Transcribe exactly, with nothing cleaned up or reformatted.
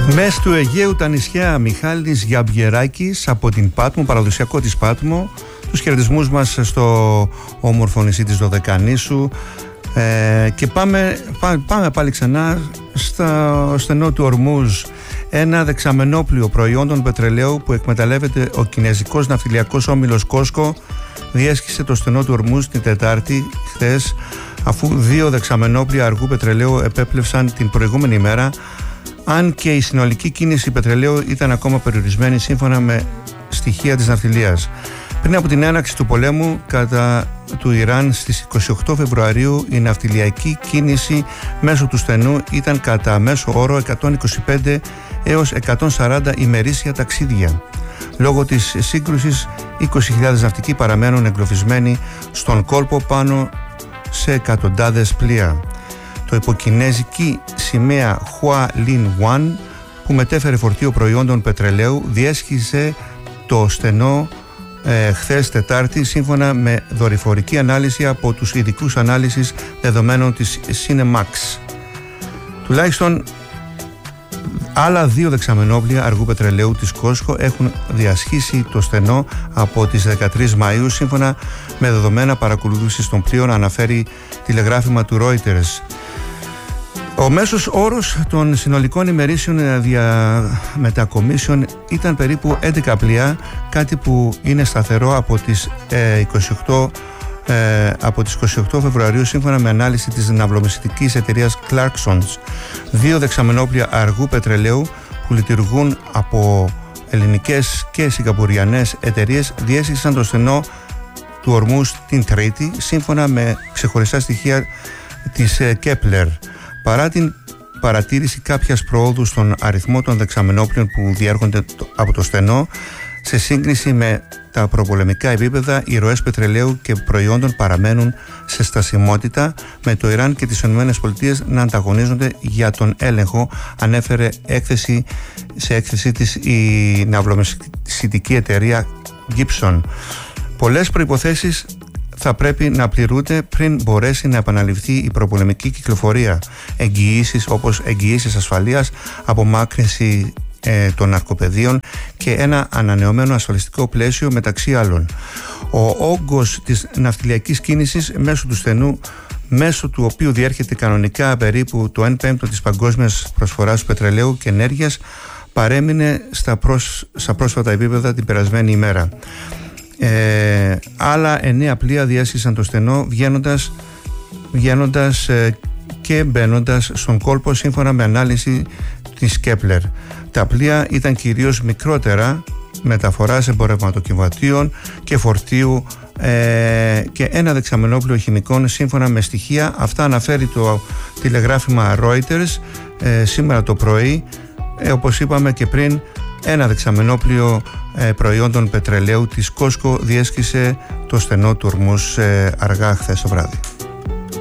Μες του Αιγαίου τα νησιά Μιχάλης Γιαμπιεράκης από την Πάτμο, παραδοσιακό της Πάτμο. Τους χαιρετισμούς μας στο όμορφο νησί της Δωδεκανήσου. Ε, και πάμε, πά, πάμε πάλι ξανά στο στενό του Ορμούζ. Ένα δεξαμενόπλιο προϊόντων πετρελαίου που εκμεταλλεύεται ο κινέζικος ναυτιλιακός όμιλος Κόσκο διέσχισε το στενό του Ορμούζ την Τετάρτη χθες, αφού δύο δεξαμενόπλια αργού πετρελαίου επέπλευσαν την προηγούμενη ημέρα, αν και η συνολική κίνηση πετρελαίου ήταν ακόμα περιορισμένη σύμφωνα με στοιχεία της ναυτιλίας. Πριν από την έναρξη του πολέμου κατά του Ιράν στις είκοσι οκτώ Φεβρουαρίου, η ναυτιλιακή κίνηση μέσω του στενού ήταν κατά μέσο όρο εκατόν είκοσι πέντε έως εκατόν σαράντα ημερήσια ταξίδια. Λόγω της σύγκρουσης, είκοσι χιλιάδες ναυτικοί παραμένουν εγκλωβισμένοι στον κόλπο πάνω σε εκατοντάδες πλοία. Το υποκινέζικη σημαία Hua Lin One, που μετέφερε φορτίο προϊόντων πετρελαίου, διέσχισε το στενό ε, χθες Τετάρτη, σύμφωνα με δορυφορική ανάλυση από τους ειδικούς ανάλυσης δεδομένων της Cinemax. Τουλάχιστον άλλα δύο δεξαμενόπλια αργού πετρελαίου της Κόσκο έχουν διασχίσει το στενό από τις δεκατρείς Μαΐου, σύμφωνα με δεδομένα παρακολούθησης των πλοίων, αναφέρει τηλεγράφημα του Reuters. Ο μέσος όρος των συνολικών ημερήσεων διαμετακομίσεων ήταν περίπου έντεκα πλοία, κάτι που είναι σταθερό από τις, ε, είκοσι οκτώ, ε, από τις είκοσι οκτώ Φεβρουαρίου, σύμφωνα με ανάλυση της ναυλομεσητικής εταιρείας Clarksons. Δύο δεξαμενόπλια αργού πετρελαίου που λειτουργούν από ελληνικές και σιγκαπουριανές εταιρείες διέσχισαν το στενό του Ορμούζ την Τρίτη, σύμφωνα με ξεχωριστά στοιχεία της Kepler. Παρά την παρατήρηση κάποιας προόδου στον αριθμό των δεξαμενόπλων που διέρχονται από το στενό, σε σύγκριση με τα προπολεμικά επίπεδα, οι ροές πετρελαίου και προϊόντων παραμένουν σε στασιμότητα, με το Ιράν και τις ΗΠΑ να ανταγωνίζονται για τον έλεγχο, ανέφερε έκθεση, σε έκθεσή της η ναυλομεσητική εταιρεία Gibson. Πολλές προϋποθέσεις θα πρέπει να πληρούνται πριν μπορέσει να επαναληφθεί η προπολεμική κυκλοφορία. Εγγυήσεις όπως εγγυήσεις ασφαλείας, απομάκρυνση ε, των ναρκοπαιδείων και ένα ανανεωμένο ασφαλιστικό πλαίσιο, μεταξύ άλλων. Ο όγκος της ναυτιλιακής κίνησης μέσω του στενού, μέσω του οποίου διέρχεται κανονικά περίπου το ένα πέμπτο της παγκόσμιας προσφοράς πετρελαίου και ενέργειας, παρέμεινε στα, προσ... στα πρόσφατα επίπεδα την περασμένη ημέρα. Ε, άλλα εννέα πλοία διέσχισαν το στενό, βγαίνοντας, βγαίνοντας ε, και μπαίνοντας στον κόλπο, σύμφωνα με ανάλυση της Kepler. Τα πλοία ήταν κυρίως μικρότερα, μεταφοράς εμπορευματοκιβατίων και φορτίου, ε, και ένα δεξαμενόπλιο χημικών, σύμφωνα με στοιχεία. Αυτά αναφέρει το τηλεγράφημα Reuters ε, σήμερα το πρωί. Ε, όπως είπαμε και πριν, ένα δεξαμενόπλιο ε, προϊόντων πετρελαίου της Κόσκο διέσχισε το στενό του Ορμούζ ε, αργά χθες το βράδυ.